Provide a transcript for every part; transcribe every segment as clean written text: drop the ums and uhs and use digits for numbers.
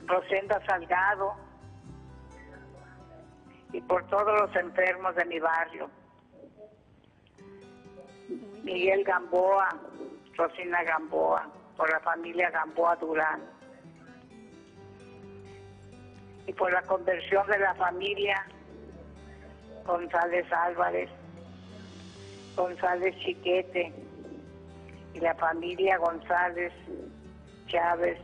Rosenda Salgado y por todos los enfermos de mi barrio. Miguel Gamboa, Rosina Gamboa, por la familia Gamboa Durán. Y por la conversión de la familia González Álvarez, González Chiquete y la familia González Chávez.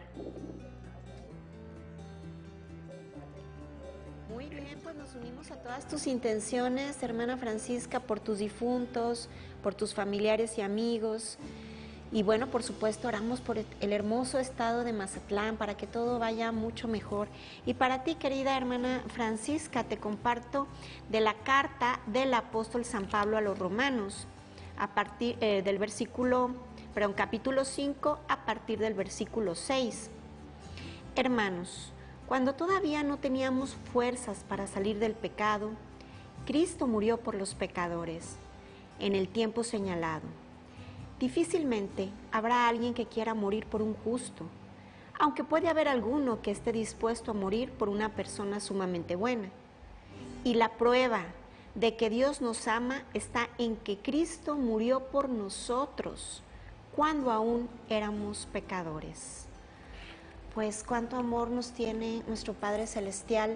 Muy bien, pues nos unimos a todas tus intenciones, hermana Francisca, por tus difuntos, por tus familiares y amigos. Y bueno, por supuesto, oramos por el hermoso estado de Mazatlán, para que todo vaya mucho mejor. Y para ti, querida hermana Francisca, te comparto de la carta del apóstol San Pablo a los romanos, a partir del capítulo 5, a partir del versículo 6. Hermanos, cuando todavía no teníamos fuerzas para salir del pecado, Cristo murió por los pecadores, en el tiempo señalado. Difícilmente habrá alguien que quiera morir por un justo, aunque puede haber alguno que esté dispuesto a morir por una persona sumamente buena. Y la prueba de que Dios nos ama está en que Cristo murió por nosotros cuando aún éramos pecadores. Pues cuánto amor nos tiene nuestro Padre Celestial,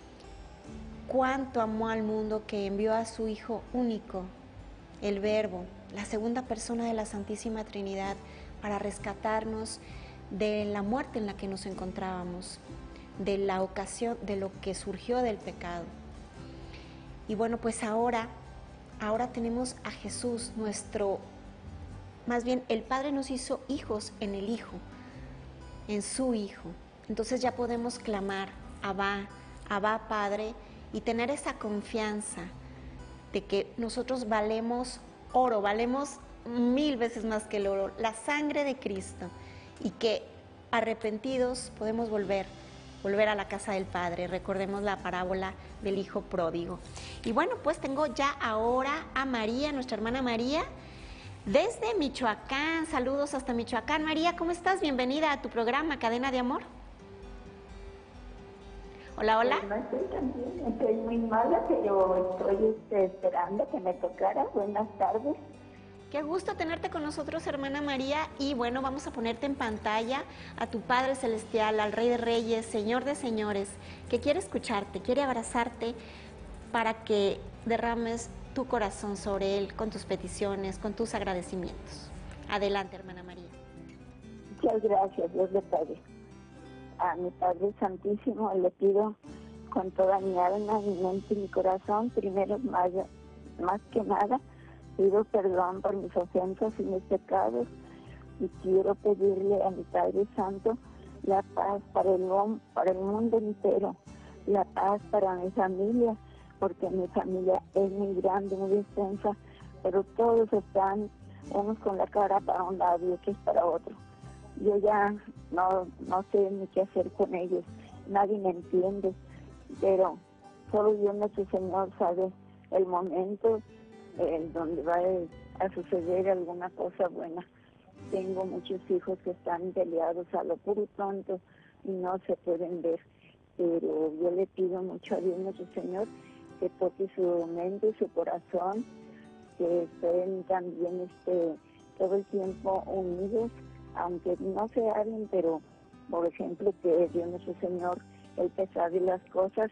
cuánto amó al mundo que envió a su Hijo único, el Verbo, la segunda persona de la Santísima Trinidad, para rescatarnos de la muerte en la que nos encontrábamos, de la ocasión, de lo que surgió del pecado. Y bueno, pues ahora tenemos a Jesús, más bien el Padre nos hizo hijos en el Hijo, en su Hijo. Entonces ya podemos clamar, Abba, Abba Padre, y tener esa confianza de que nosotros valemos oro, valemos 1000 veces más que el oro, la sangre de Cristo, y que arrepentidos podemos volver a la casa del Padre. Recordemos la parábola del Hijo Pródigo. Y bueno, pues tengo ya ahora a María, nuestra hermana María, desde Michoacán. Saludos hasta Michoacán. María, ¿cómo estás? Bienvenida a tu programa, Cadena de Amor. Hola, hola. No estoy tan bien, estoy muy mala, pero estoy esperando que me tocara. Buenas tardes. Qué gusto tenerte con nosotros, hermana María. Y bueno, vamos a ponerte en pantalla a tu Padre Celestial, al Rey de Reyes, Señor de Señores, que quiere escucharte, quiere abrazarte para que derrames tu corazón sobre Él con tus peticiones, con tus agradecimientos. Adelante, hermana María. Muchas gracias, Dios le pague. A mi Padre Santísimo le pido con toda mi alma, mi mente y mi corazón, primero más que nada, pido perdón por mis ofensas y mis pecados, y quiero pedirle a mi Padre Santo la paz para el mundo entero, la paz para mi familia, porque mi familia es muy grande, muy extensa, pero todos están unos con la cara para un lado y otros para otro. Yo ya no sé ni qué hacer con ellos, nadie me entiende, pero solo Dios nuestro Señor sabe el momento donde va a suceder alguna cosa buena. Tengo muchos hijos que están peleados a lo puro tonto y no se pueden ver, pero yo le pido mucho a Dios nuestro Señor que toque su mente y su corazón, que estén también todo el tiempo unidos, aunque no se hablen, pero por ejemplo que Dios nuestro Señor, el que sabe las cosas,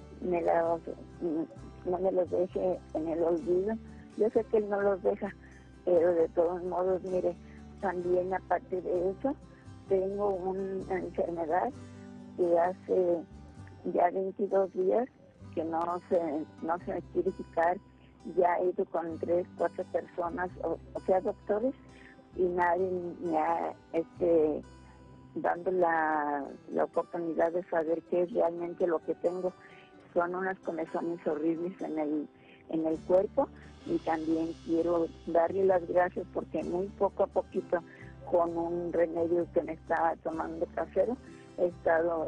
no me los deje en el olvido. Yo sé que Él no los deja, pero de todos modos, mire, también aparte de eso, tengo una enfermedad que hace ya 22 días que no se me quiere quitar. Ya he ido con 3, 4 personas, o sea, doctores, y nadie me ha dando la oportunidad de saber qué es realmente lo que tengo. Son unas comezones horribles en el cuerpo, y también quiero darle las gracias porque muy poco a poquito, con un remedio que me estaba tomando casero, he estado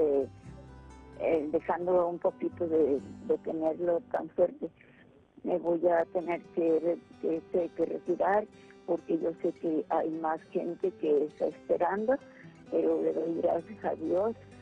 dejando un poquito de tenerlo tan fuerte. Me voy a tener que retirar, porque yo sé que hay más gente que está esperando, pero le doy gracias a Dios